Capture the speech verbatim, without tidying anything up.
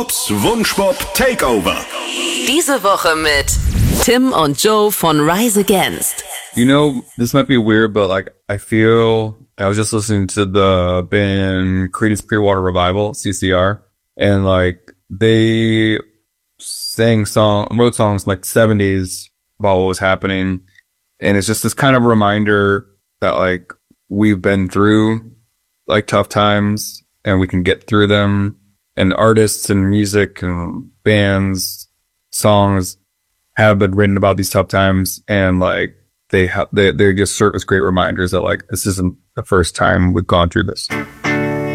Wunschpop Takeover. Diese Woche mit Tim und Joe von Rise Against. You know, this might be weird, but like, I feel, I was just listening to the band Creedence Clearwater Revival, C C R, and like, they sang song, wrote songs like seventies about what was happening. And it's just this kind of reminder that like, we've been through like tough times and we can get through them. And artists and music and bands, songs have been written about these tough times, and like they have, they they just serve as great reminders that like this isn't the first time we've gone through this.